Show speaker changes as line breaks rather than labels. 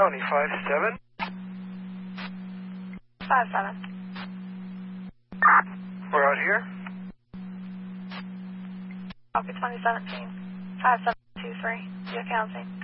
County 57.
57.
We're out here.
Copy 2017. 5723. You're counting.